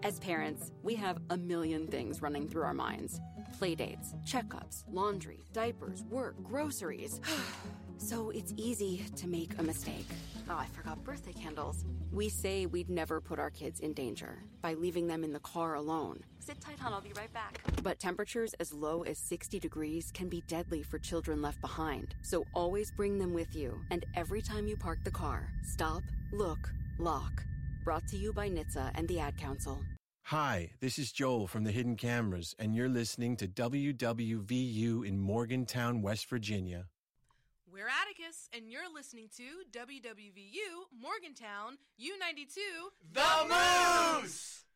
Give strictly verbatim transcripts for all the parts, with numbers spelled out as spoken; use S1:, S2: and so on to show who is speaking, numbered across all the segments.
S1: As parents, we have a million things running through our minds. Playdates, checkups, laundry, diapers, work, groceries. So it's easy to make a mistake. Oh, I forgot birthday candles. We say we'd never put our kids in danger by leaving them in the car alone. Sit tight, hon, I'll be right back. But temperatures as low as sixty degrees can be deadly for children left behind. So always bring them with you. And every time you park the car, stop, look, lock. Brought to you by N H T S A and the Ad Council.
S2: Hi, this is Joel from the Hidden Cameras, and you're listening to W W V U in Morgantown, West Virginia.
S3: We're Atticus, and you're listening to W W V U Morgantown U ninety-two
S4: The Moose!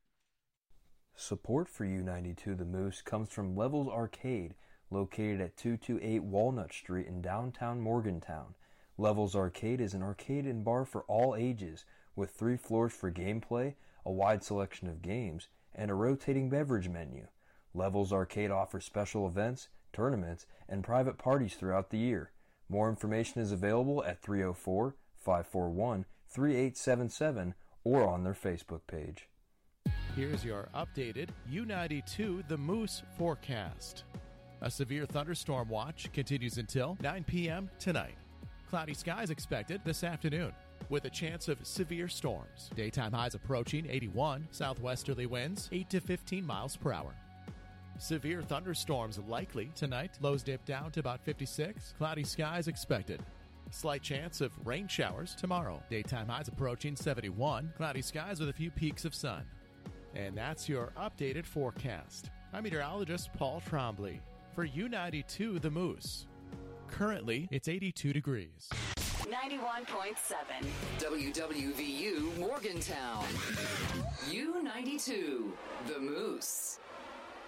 S5: Support for U ninety-two The Moose comes from Levels Arcade, located at two two eight Walnut Street in downtown Morgantown. Levels Arcade is an arcade and bar for all ages, with three floors for gameplay, a wide selection of games, and a rotating beverage menu. Levels Arcade offers special events, tournaments, and private parties throughout the year. More information is available at three oh four, five four one, three eight seven seven or on their Facebook page.
S6: Here's your updated U ninety-two The Moose forecast. A severe thunderstorm watch continues until nine p.m. tonight. Cloudy skies expected this afternoon, with a chance of severe storms. Daytime highs approaching eighty-one, southwesterly winds eight to fifteen miles per hour. Severe thunderstorms likely tonight. Lows dip down to about fifty-six. Cloudy skies expected. Slight chance of rain showers tomorrow. Daytime highs approaching seventy-one. Cloudy skies with a few peaks of sun. And that's your updated forecast. I'm meteorologist Paul Trombley for U ninety-two The Moose. Currently, it's eighty-two degrees.
S7: ninety-one point seven
S8: W W V U Morgantown. U ninety-two The Moose.